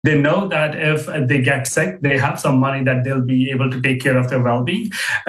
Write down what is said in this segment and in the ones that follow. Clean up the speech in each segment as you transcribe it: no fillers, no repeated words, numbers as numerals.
They know that if they get sick, they have some money that they'll be able to take care of their well-being.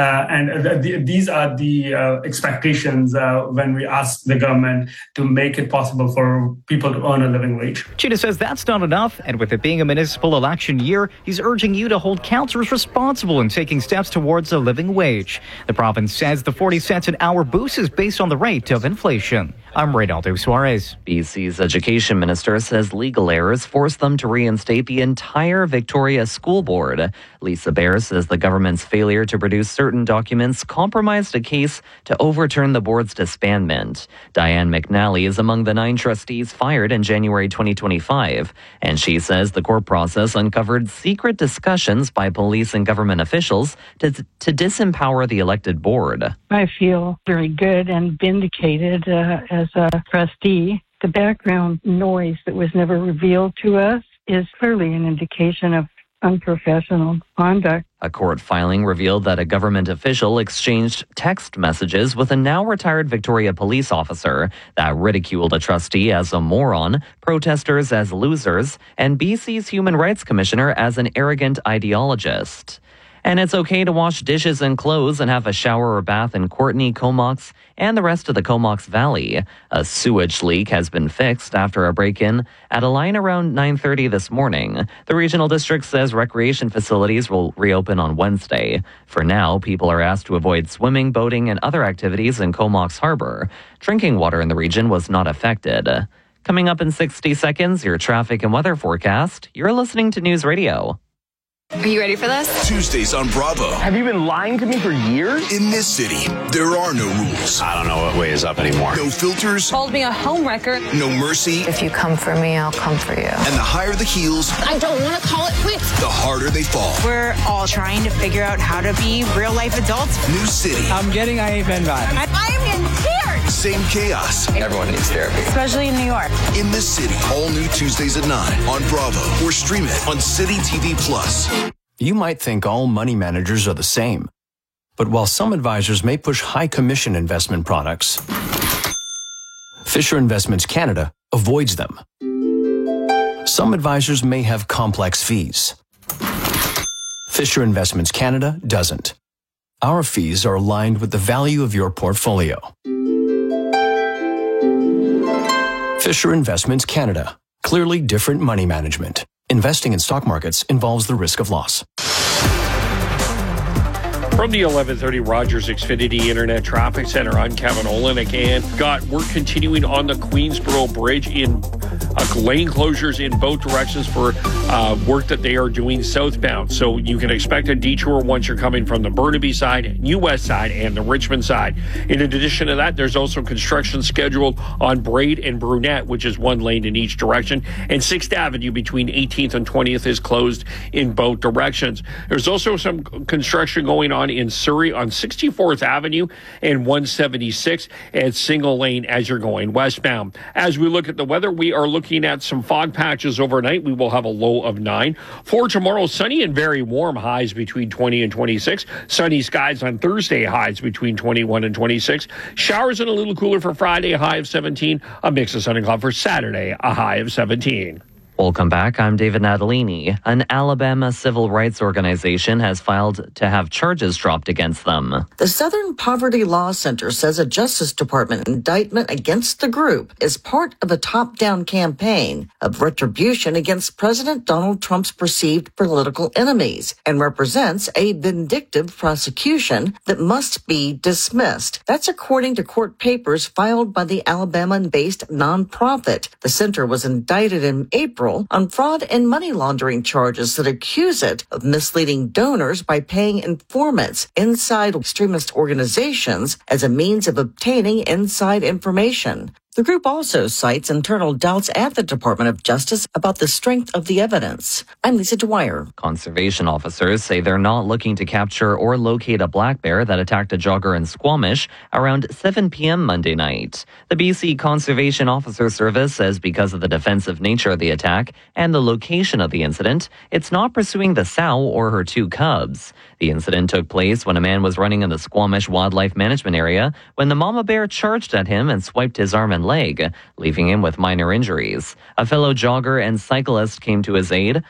These are the expectations when we ask the government to make it possible for people to earn a living wage. Chida says that's not enough, and with it being a municipal election year, he's urging you to hold councillors responsible in taking steps towards a living wage. The province says the 40 cents an hour boost is based on the rate of inflation. I'm Reynaldo Suarez. BC's education minister says legal errors forced them to reinstate the entire Victoria School Board. Lisa Baer says the government's failure to produce certain documents compromised a case to overturn the board's disbandment. Diane McNally is among the 9 trustees fired in January 2025, and she says the court process uncovered secret discussions by police and government officials to disempower the elected board. I feel very good and vindicated as a trustee. The background noise that was never revealed to us is clearly an indication of unprofessional conduct. A court filing revealed that a government official exchanged text messages with a now retired Victoria police officer that ridiculed a trustee as a moron, protesters as losers, and BC's Human Rights Commissioner as an arrogant ideologist. And it's okay to wash dishes and clothes and have a shower or bath in Courtenay, Comox, and the rest of the Comox Valley. A sewage leak has been fixed after a break-in at a line around 9:30 this morning. The regional district says recreation facilities will reopen on Wednesday. For now, people are asked to avoid swimming, boating, and other activities in Comox Harbor. Drinking water in the region was not affected. Coming up in 60 seconds, your traffic and weather forecast. You're listening to News Radio. Are you ready for this? Tuesdays on Bravo. Have you been lying to me for years? In this city, there are no rules. I don't know what way is up anymore. No filters. Called me a homewrecker. No mercy. If you come for me, I'll come for you. And the higher the heels, I don't want to call it quits. the harder they fall. We're all trying to figure out how to be real life adults. New city. I'm getting I Ain't Been Bad. I'm in tears. Same chaos. Everyone needs therapy. Especially in New York. In this city, all new Tuesdays at 9 on Bravo or stream it on City TV Plus. You might think all money managers are the same. But while some advisors may push high commission investment products, Fisher Investments Canada avoids them. Some advisors may have complex fees. Fisher Investments Canada doesn't. Our fees are aligned with the value of your portfolio. Fisher Investments Canada. Clearly different money management. Investing in stock markets involves the risk of loss. From the 1130 Rogers Xfinity Internet Traffic Center, I'm Kevin Olenek, and we're continuing on the Queensboro Bridge in lane closures in both directions for work that they are doing southbound. So you can expect a detour once you're coming from the Burnaby side, US side, and the Richmond side. In addition to that, there's also construction scheduled on Braid and Brunette, which is one lane in each direction, and 6th Avenue between 18th and 20th is closed in both directions. There's also some construction going on in Surrey on 64th Avenue and 176 at single lane as you're going westbound. As we look at the weather, we are looking at some fog patches overnight. We will have a low of 9. For tomorrow, sunny and very warm, highs between 20 and 26. Sunny skies on Thursday, highs between 21 and 26. Showers and a little cooler for Friday, a high of 17. A mix of sun and cloud for Saturday, a high of 17. Welcome back. I'm David Natalini. An Alabama civil rights organization has filed to have charges dropped against them. The Southern Poverty Law Center says a Justice Department indictment against the group is part of a top-down campaign of retribution against President Donald Trump's perceived political enemies and represents a vindictive prosecution that must be dismissed. That's according to court papers filed by the Alabama-based nonprofit. The center was indicted in April on fraud and money laundering charges that accuse it of misleading donors by paying informants inside extremist organizations as a means of obtaining inside information. The group also cites internal doubts at the Department of Justice about the strength of the evidence. I'm Lisa Dwyer. Conservation officers say they're not looking to capture or locate a black bear that attacked a jogger in Squamish around 7 p.m. Monday night. The BC Conservation Officer Service says because of the defensive nature of the attack and the location of the incident, it's not pursuing the sow or her 2 cubs. The incident took place when a man was running in the Squamish Wildlife Management Area when the mama bear charged at him and swiped his arm and and leg, leaving him with minor injuries. A fellow jogger and cyclist came to his aid.